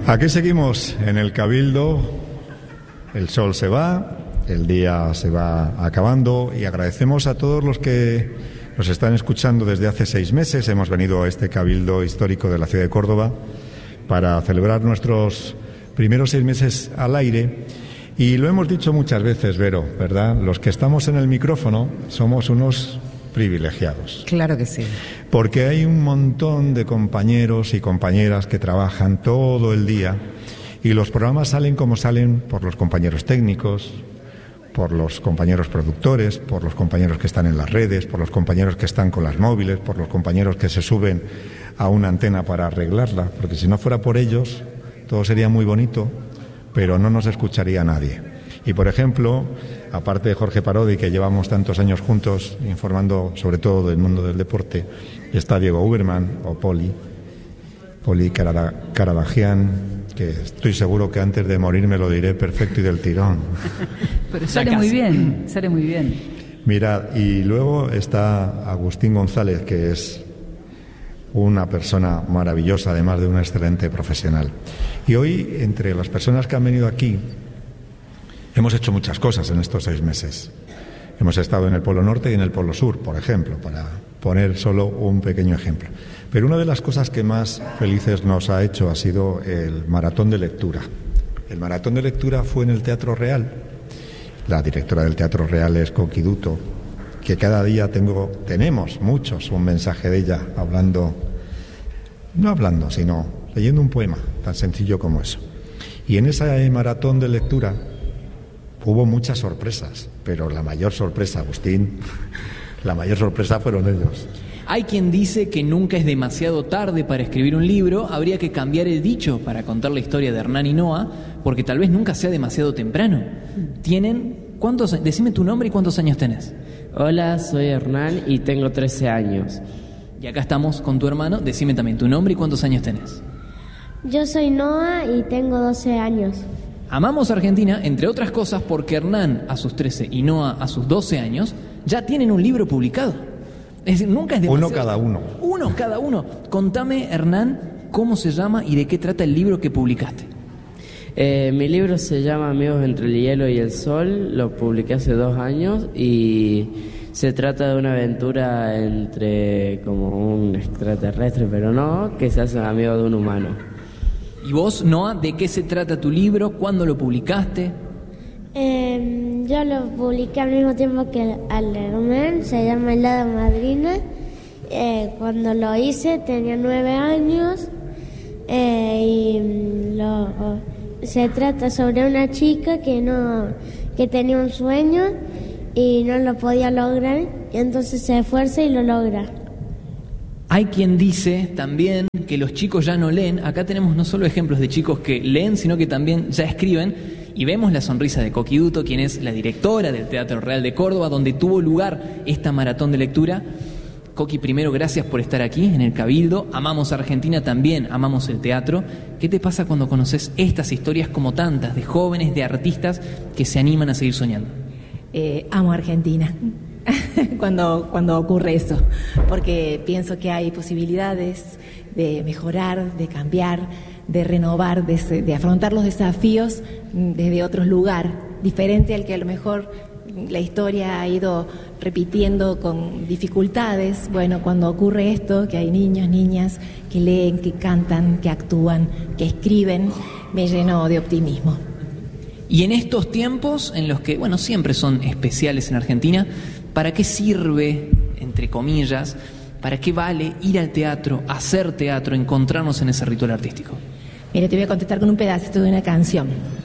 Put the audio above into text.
Aquí seguimos en el Cabildo, el sol se va, el día se va acabando y agradecemos a todos los que nos están escuchando desde hace 6 meses. Hemos venido a este Cabildo histórico de la ciudad de Córdoba para celebrar nuestros primeros 6 meses al aire y lo hemos dicho muchas veces, Vero, ¿verdad? Los que estamos en el micrófono somos unos privilegiados. Claro que sí. Porque hay un montón de compañeros y compañeras que trabajan todo el día y los programas salen como salen por los compañeros técnicos, por los compañeros productores, por los compañeros que están en las redes, por los compañeros que están con las móviles, por los compañeros que se suben a una antena para arreglarla, porque si no fuera por ellos todo sería muy bonito, pero no nos escucharía nadie. Y, por ejemplo, aparte de Jorge Parodi, que llevamos tantos años juntos informando sobre todo del mundo del deporte, está Diego Uberman o Poli Caradagian, que estoy seguro que antes de morir me lo diré perfecto y del tirón. Pero sale muy bien. Mirad, y luego está Agustín González, que es una persona maravillosa, además de un excelente profesional. Y hoy, entre las personas que han venido aquí, hemos hecho muchas cosas en estos 6 meses. Hemos estado en el Polo Norte y en el Polo Sur, por ejemplo, para poner solo un pequeño ejemplo. Pero una de las cosas que más felices nos ha hecho ha sido el maratón de lectura. El maratón de lectura fue en el Teatro Real. La directora del Teatro Real es Coqui Duto, que cada día tenemos muchos un mensaje de ella sino leyendo un poema tan sencillo como eso. Y en ese maratón de lectura hubo muchas sorpresas, pero la mayor sorpresa, Agustín, la mayor sorpresa fueron ellos. Hay quien dice que nunca es demasiado tarde para escribir un libro. Habría que cambiar el dicho para contar la historia de Hernán y Noa, porque tal vez nunca sea demasiado temprano. Decime tu nombre y cuántos años tenés. Hola, soy Hernán y tengo 13 años. Y acá estamos con tu hermano. Decime también tu nombre y cuántos años tenés. Yo soy Noa y tengo 12 años. Amamos Argentina, entre otras cosas, porque Hernán a sus 13 y Noa a sus 12 años ya tienen un libro publicado. Es decir, nunca es demasiado. Uno cada uno. Contame, Hernán, cómo se llama y de qué trata el libro que publicaste. Mi libro se llama Amigos entre el hielo y el sol. Lo publiqué hace 2 años y se trata de una aventura entre como un extraterrestre, pero no, que se hace amigo de un humano. ¿Y vos, Noa, de qué se trata tu libro? ¿Cuándo lo publicaste? Yo lo publiqué al mismo tiempo que al Hernán, se llama El Hada Madrina. Cuando lo hice tenía 9 años se trata sobre una chica que tenía un sueño y no lo podía lograr, y entonces se esfuerza y lo logra. Hay quien dice también que los chicos ya no leen. Acá tenemos no solo ejemplos de chicos que leen, sino que también ya escriben. Y vemos la sonrisa de Coqui Duto, quien es la directora del Teatro Real de Córdoba, donde tuvo lugar esta maratón de lectura. Coqui, primero, gracias por estar aquí en el Cabildo. Amamos Argentina, también amamos el teatro. ¿Qué te pasa cuando conoces estas historias como tantas de jóvenes, de artistas que se animan a seguir soñando? Amo Argentina. cuando ocurre eso, porque pienso que hay posibilidades de mejorar, de cambiar, de renovar, de afrontar los desafíos desde otro lugar, diferente al que a lo mejor la historia ha ido repitiendo con dificultades. Bueno, cuando ocurre esto, que hay niños, niñas que leen, que cantan, que actúan, que escriben, me lleno de optimismo. Y en estos tiempos en los que, siempre son especiales en Argentina, ¿para qué sirve, entre comillas, para qué vale ir al teatro, hacer teatro, encontrarnos en ese ritual artístico? Mira, te voy a contestar con un pedacito de una canción.